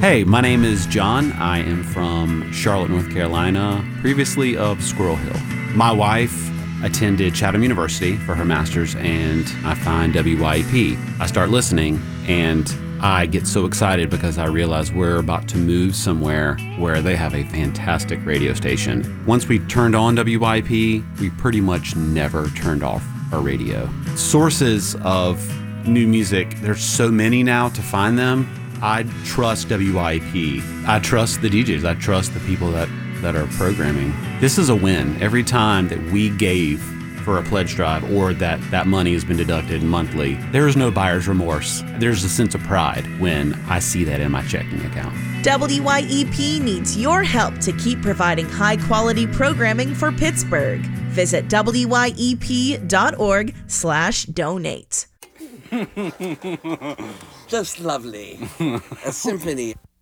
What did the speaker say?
Hey, my name is John. I am from Charlotte, North Carolina, previously of Squirrel Hill. My wife attended Chatham University for her master's, and I find WYEP. I start listening, and I get so excited because I realize we're about to move somewhere where they have a fantastic radio station. Once we turned on WYEP, we pretty much never turned off our radio. Sources of new music, there's so many now to find them. I trust WYEP. I trust the DJs. I trust the people that are programming. This is a win. Every time that we gave for a pledge drive or that money has been deducted monthly, there is no buyer's remorse. There's a sense of pride when I see that in my checking account. WYEP needs your help to keep providing high-quality programming for Pittsburgh. Visit wyep.org/donate. Just lovely. A symphony.